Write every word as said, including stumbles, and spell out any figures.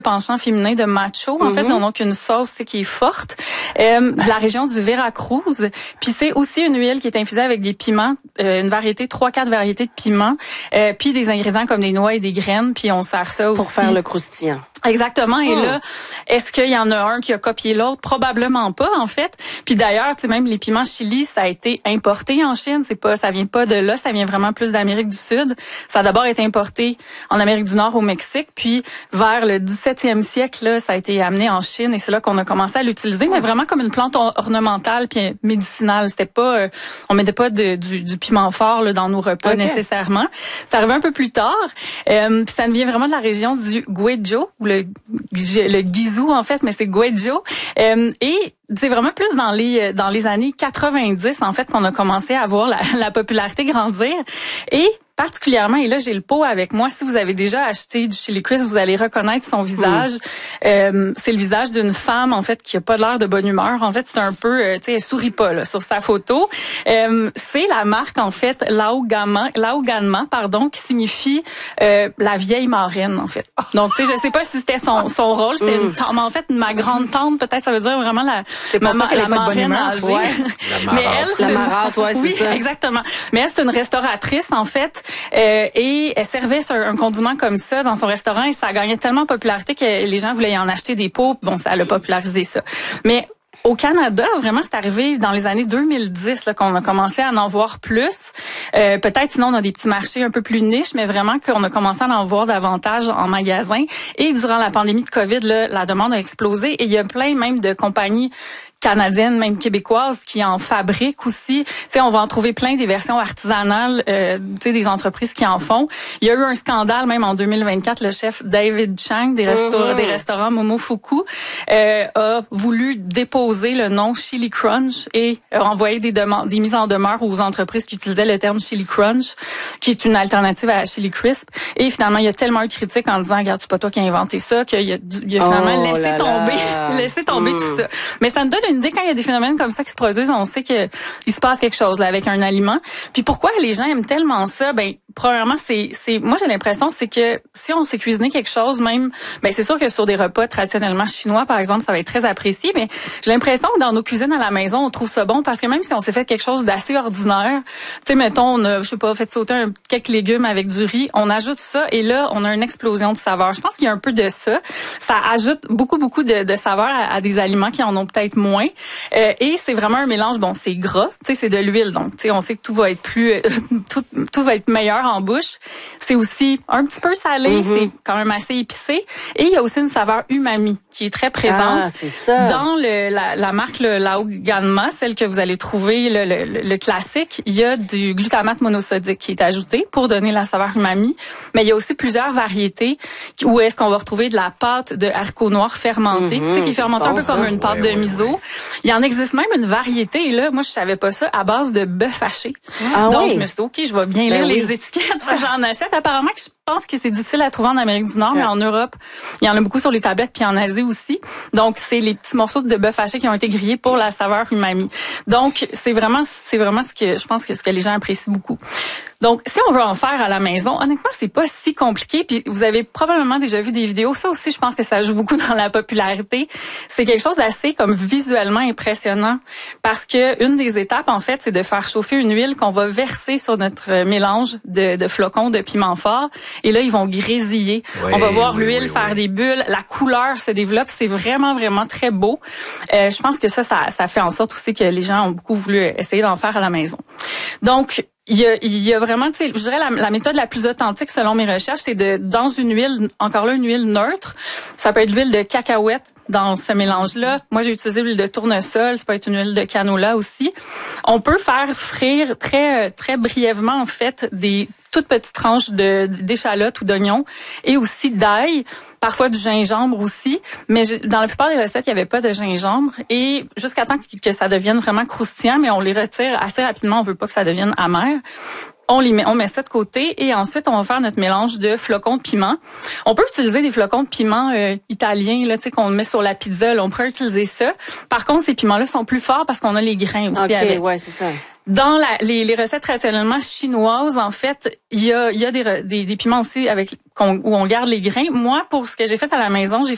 penchant féminin de macho, en mm-hmm. fait, donc une sauce qui est forte, euh, de la région du Veracruz. Puis c'est aussi une huile qui est infusée avec des piments, euh, une variété, trois, quatre variétés de piments, euh, puis des ingrédients comme des noix et des graines, puis on sert ça aussi. Pour faire le croustillant. Exactement. Et oh. là, est-ce qu'il y en a un qui a copié l'autre? Probablement pas, en fait. Puis d'ailleurs, tu sais, même les piments chili, ça a été importé en Chine. C'est pas, ça vient pas de là. Ça vient vraiment plus d'Amérique du Sud. Ça a d'abord été importé en Amérique du Nord, au Mexique. Puis vers le dix-septième siècle, là, ça a été amené en Chine. Et c'est là qu'on a commencé à l'utiliser, mais vraiment comme une plante ornementale puis médicinale. C'était pas, euh, on mettait pas de, du, du piment fort là, dans nos repas okay. nécessairement. C'est arrivé un peu plus tard. Euh, puis ça vient vraiment de la région du Guizhou, le le Guizhou en fait, mais c'est Guizhou. Euh, et c'est vraiment plus dans les dans les années quatre-vingt-dix en fait qu'on a commencé à voir la, la popularité grandir. Et particulièrement, et là j'ai le pot avec moi, si vous avez déjà acheté du Chili Crisp, vous allez reconnaître son visage. Mmh. Euh, c'est le visage d'une femme en fait qui a pas l'air de bonne humeur. En fait, c'est un peu, euh, tu sais, elle sourit pas là sur sa photo. Euh, c'est la marque en fait Laoganma, Laoganma pardon, qui signifie euh, la vieille marraine en fait. Donc tu sais, je sais pas si c'était son son rôle, c'était mmh. une, en fait ma grande tante peut-être, ça veut dire vraiment la ma, ma, la marraine âgée. Ouais. La mais elle, c'est la marâtre, ouais, oui, c'est ça. Exactement. Mais elle, c'est une restauratrice en fait. Euh, et elle servait un, un condiment comme ça dans son restaurant et ça a gagné tellement de popularité que les gens voulaient y en acheter des pots. Bon, ça a popularisé ça. Mais au Canada, vraiment, c'est arrivé dans les années deux mille dix là, qu'on a commencé à en voir plus. Euh, peut-être sinon on a des petits marchés un peu plus niches, mais vraiment qu'on a commencé à en voir davantage en magasin. Et durant la pandémie de COVID, là, la demande a explosé et il y a plein même de compagnies canadiennes, même québécoises, qui en fabriquent aussi. Tu sais, on va en trouver plein des versions artisanales, euh, tu sais, des entreprises qui en font. Il y a eu un scandale même en deux mille vingt-quatre. Le chef David Chang des, resto- mm-hmm. des restaurants Momofuku euh, a voulu déposer le nom Chili Crunch et a envoyé des demandes, des mises en demeure aux entreprises qui utilisaient le terme Chili Crunch, qui est une alternative à Chili Crisp. Et finalement, il y a tellement eu de critiques en disant, regarde, c'est pas toi qui as inventé ça, qu'il a, il a finalement oh laissé tomber, laissé tomber mm. tout ça. Mais ça nous donne une idée quand il y a des phénomènes comme ça qui se produisent, on sait que il se passe quelque chose là avec un aliment. Puis pourquoi les gens aiment tellement ça? Ben premièrement, c'est c'est moi j'ai l'impression c'est que si on sait cuisiner quelque chose même, ben c'est sûr que sur des repas traditionnellement chinois par exemple, ça va être très apprécié, mais j'ai l'impression que dans nos cuisines à la maison, on trouve ça bon parce que même si on s'est fait quelque chose d'assez ordinaire, tu sais mettons on a je sais pas fait sauter un, quelques légumes avec du riz, on ajoute ça et là on a une explosion de saveurs. Je pense qu'il y a un peu de ça. Ça ajoute beaucoup beaucoup de, de saveurs à, à des aliments qui en ont peut-être moins. Euh, et c'est vraiment un mélange, bon, c'est gras, tu sais, c'est de l'huile, donc, tu sais, on sait que tout va être plus, euh, tout, tout va être meilleur en bouche. C'est aussi un petit peu salé, mm-hmm. c'est quand même assez épicé. Et il y a aussi une saveur umami qui est très présente. Ah, c'est ça. Dans le, la, la marque le Laoganma, celle que vous allez trouver, le, le, le classique, il y a du glutamate monosodique qui est ajouté pour donner la saveur umami. Mais il y a aussi plusieurs variétés où est-ce qu'on va retrouver de la pâte de haricots noirs fermentée, mm-hmm. tu sais, qui est fermentée bon, un peu ça. Comme une pâte ouais, de miso. Ouais, ouais. Il en existe même une variété, et là, moi, je savais pas ça, à base de bœuf haché. Ah, donc, oui. je me suis dit, OK, je vais bien lire ben les oui. étiquettes si j'en achète. Apparemment, que je pense que c'est difficile à trouver en Amérique du Nord, okay. mais en Europe, il y en a beaucoup sur les tablettes, puis en Asie aussi. Donc, c'est les petits morceaux de bœuf haché qui ont été grillés pour la saveur umami. Donc, c'est vraiment, c'est vraiment ce que je pense que ce que les gens apprécient beaucoup. Donc, si on veut en faire à la maison, honnêtement, c'est pas si compliqué. Puis vous avez probablement déjà vu des vidéos. Ça aussi, je pense que ça joue beaucoup dans la popularité. C'est quelque chose d'assez comme visuellement impressionnant parce que une des étapes, en fait, c'est de faire chauffer une huile qu'on va verser sur notre mélange de, de flocons de piment fort. Et là, ils vont grésiller. Oui, on va voir oui, l'huile oui, faire oui. des bulles. La couleur se développe. C'est vraiment, vraiment très beau. Euh, je pense que ça, ça, ça fait en sorte aussi que les gens ont beaucoup voulu essayer d'en faire à la maison. Donc, Il y a, il y a vraiment, tu sais, je dirais la, la méthode la plus authentique selon mes recherches, c'est de dans une huile, encore là une huile neutre. Ça peut être l'huile de cacahuète dans ce mélange-là. Moi, j'ai utilisé l'huile de tournesol. Ça peut être une huile de canola aussi. On peut faire frire très très brièvement en fait des toutes petites tranches de d'échalotes ou d'oignons et aussi d'ail. Parfois du gingembre aussi, mais je, dans la plupart des recettes, il n'y avait pas de gingembre et jusqu'à temps que, que ça devienne vraiment croustillant, mais on les retire assez rapidement, on veut pas que ça devienne amer. On les met, on met ça de côté et ensuite on va faire notre mélange de flocons de piment. On peut utiliser des flocons de piment euh, italiens là, tu sais qu'on met sur la pizza, là, on peut utiliser ça. Par contre, ces piments-là sont plus forts parce qu'on a les grains aussi okay, avec. Ouais, c'est ça. Dans la, les, les recettes traditionnellement chinoises, en fait, il y a, il y a des, des, des piments aussi avec où on garde les grains. Moi, pour ce que j'ai fait à la maison, j'ai